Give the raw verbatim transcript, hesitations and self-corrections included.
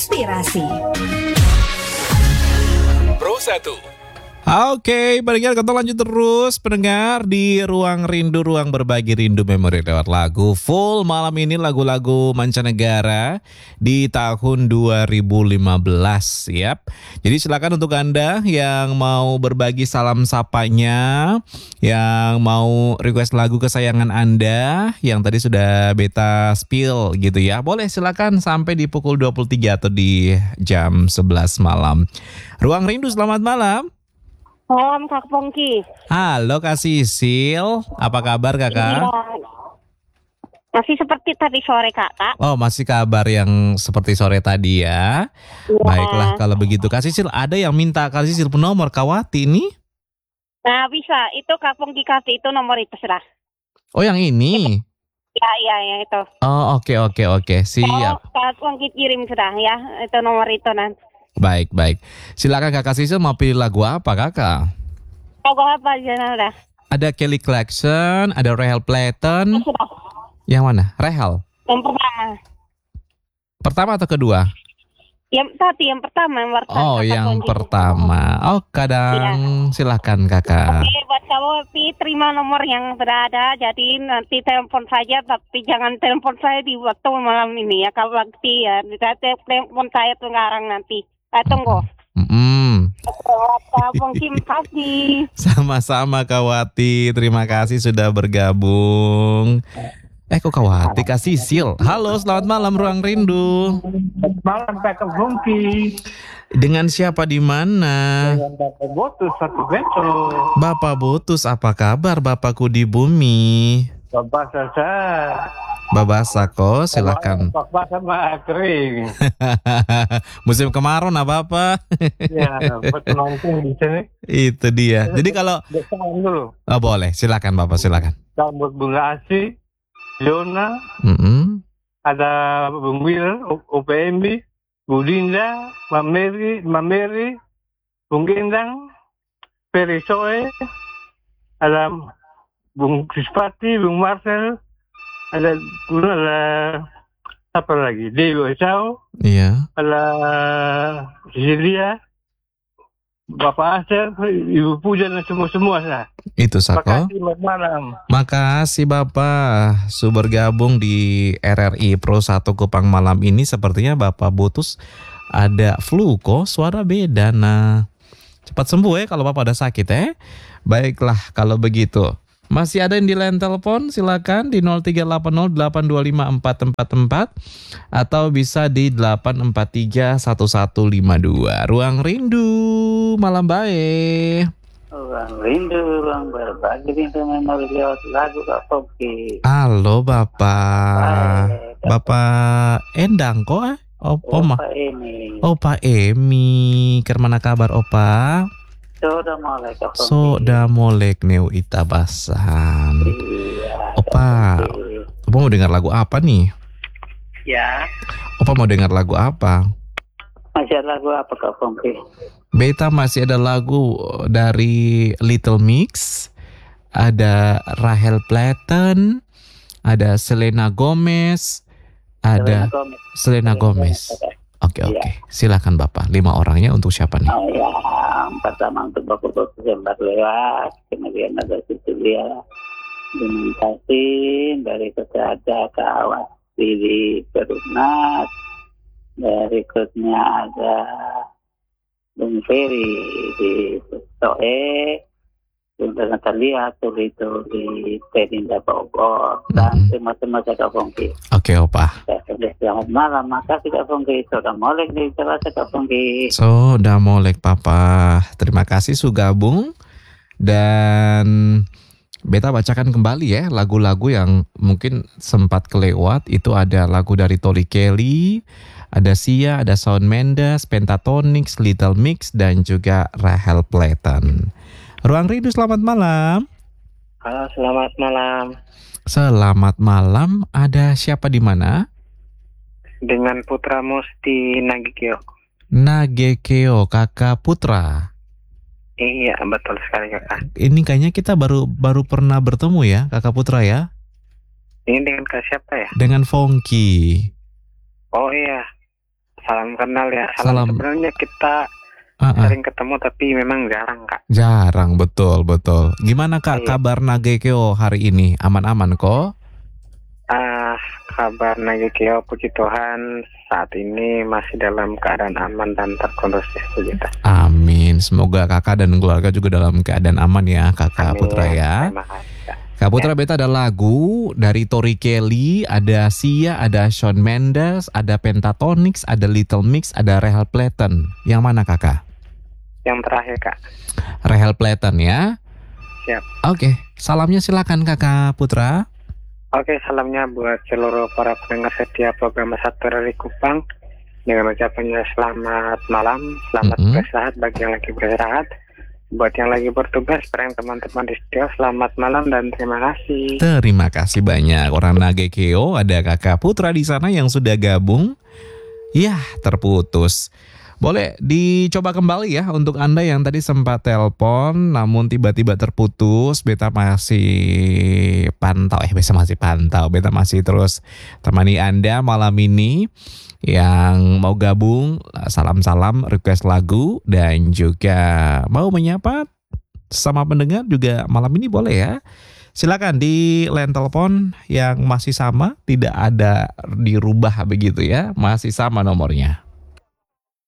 Inspirasi Pro satu. Oke, pendengar, kita lanjut terus pendengar di Ruang Rindu, ruang berbagi rindu memori lewat lagu. Full malam ini lagu-lagu mancanegara di tahun dua ribu lima belas. Yap. Jadi silakan untuk Anda yang mau berbagi salam sapanya, yang mau request lagu kesayangan Anda yang tadi sudah beta spill gitu ya. Boleh silakan sampai di pukul dua puluh tiga atau di jam sebelas malam. Ruang Rindu, selamat malam. Malam Kak Pongki. Halo Kak Sisil, apa kabar Kakak? Iya. Masih seperti tadi sore Kakak. Oh, masih kabar yang seperti sore tadi ya. Iya. Baiklah kalau begitu Kak Sisil, ada yang minta Kak Sisil penomor Kawati nih? Nah bisa, itu Kak Pongki kasih itu nomor itu sudah. Oh yang ini? Ya iya ya itu. Oh oke oke oke, siap. Oh, Kak Pongki kirim sudah ya, itu nomor itu nanti. Baik baik, silakan Kakak Sisil mau pilih lagu apa Kakak? Lagu apa aja udah? Ada Kelly Clarkson, ada Rahel Platten. Sudah. Yang mana? Rahel? Yang pertama. Pertama atau kedua? Yang tadi yang pertama yang pertama. Oh Kak yang Pongki. pertama. Oh kadang, silakan Kakak. Oke, buat kamu Pi, terima nomor yang berada. Jadi nanti telepon saja, tapi jangan telepon saya di waktu malam ini ya. Kalau waktu ya, nanti telepon saya sekarang nanti. Saya tunggu. Mm-mm. Kak Pongki, kasih. Sama-sama Kawati, terima kasih sudah bergabung. Eh kok Kawati, Kak Sisil. Halo, selamat malam Ruang Rindu. Malam Pak Bungki. Dengan siapa di mana? Dengan Bapak Botus satu beto. Bapak Botus, apa kabar Bapakku di bumi? Bapak Sasa. Bapak Sako, silakan. Bapak sama kering. Musim kemarau apa apa? Ya, buat penonton di sini. Itu dia. Jadi kalau Salam dulu. oh, boleh, silakan Bapak, silakan. Sambut Bunga Asih, Yona, Mm-mm. ada Bung Wil, U P M B, Bu Dinda, Mameri, Mameri, Bung Gendang, Peri Soe, ada Bung Krispati, Bung Marcel, ada ada apa lagi? Dewi Esau, Iya. ada Cecilia, Bapak Asher, Ibu Puja dan semua-semua lah. Itu Terima Sako. kasih, selamat malam. Makasih Bapak sudah bergabung di R R I Pro satu Kupang malam ini. Sepertinya Bapak Botus ada flu kok, suara beda. Nah, cepat sembuh ya kalau Bapak ada sakit ya. Baiklah kalau begitu. Masih ada yang di line telepon, silakan di nol tiga delapan nol delapan dua lima empat empat empat atau bisa di delapan empat tiga satu satu lima dua. Ruang Rindu, malam baik. Ruang rindu, ruang berbagi rindu memori lewat lagu Kak Pongki. Halo Bapak. Baik, Kak Bapak Endang kok eh? Opa mah. Opa ini. Opa Emi, kemana kabar Opa? Sudah mulai Kak Pongki. Soda molek neu itabasan. Iya. Opa, Kak Pongki. Opa mau dengar lagu apa nih? Ya. Opa mau dengar lagu apa? Masih ada lagu apa Kak Pongki? Beta masih ada lagu dari Little Mix, ada Rahel Platten, ada Selena Gomez, ada Gomez. Selena Gomez. Oke Iya. oke, silakan Bapak. Lima orangnya untuk siapa nih? Oh ya, pertama untuk Bapak Botus yang baru lewat, kemudian ada Cecilia dengan kasih dari Kesehatan Kawas di Perumnas, berikutnya ada Bung Ferry di Soe, Bung Natalia tuh itu di Perindah Bogor, dan Mhm. teman-teman saya Kak Pongki. Oke Opa. Selamat malam, makasih Kak Pongki. Sudah mulai di terasa Kak Pongki. Soda molek Papa. Terima kasih sudah gabung. Dan Beta bacakan kembali ya lagu-lagu yang mungkin sempat kelewat. Itu ada lagu dari Tori Kelly, ada Sia, ada Shawn Mendes, Pentatonix, Little Mix, dan juga Rahel Platten. Ruang Rindu, selamat malam. Halo, selamat malam. Selamat malam. Ada siapa di mana? Dengan Putra Musti Nagikyo. Nagekeo, kakak Putra. Iya, betul sekali Kakak. Ini kayaknya kita baru baru pernah bertemu ya, kakak Putra ya. Ini dengan Kak siapa ya? Dengan Fongki. Oh iya. salam kenal ya. Salam, Salam. sebenarnya kita Ah, ah. sering ketemu tapi memang jarang Kak. Jarang, betul, betul. Gimana Kak Iya. kabar Nagekeo hari ini? Aman-aman kok? Ah, kabar Nagekeo puji Tuhan saat ini masih dalam keadaan aman dan terkondusif puji Tuhan. Amin. Semoga kakak dan keluarga juga dalam keadaan aman ya Kakak Amin. Putra ya. Terima kasih Kak. Kak Putra Beta ada lagu dari Tori Kelly, ada Sia, ada Shawn Mendes, ada Pentatonix, ada Little Mix, ada Rahel Platten. Yang mana kakak? Yang terakhir Kak. Rahel Platten ya. Siap. Oke, salamnya silakan Kakak Putra. Oke, salamnya buat seluruh para pendengar setia program Satu dari Kupang. Dengan ucapannya selamat malam, selamat Mm-mm. beristirahat bagi yang lagi beristirahat. Buat yang lagi bertugas, bareng teman-teman di studio, selamat malam dan terima kasih. Terima kasih banyak orang Nagekeo, ada Kakak Putra di sana yang sudah gabung. Yah, terputus. Boleh dicoba kembali ya untuk Anda yang tadi sempat telepon namun tiba-tiba terputus. Beta masih pantau, eh Beta masih pantau, Beta masih terus temani Anda malam ini. Yang mau gabung, salam-salam, request lagu, dan juga mau menyapa sama pendengar juga malam ini boleh ya. Silakan di line telepon yang masih sama, tidak ada dirubah begitu ya, masih sama nomornya.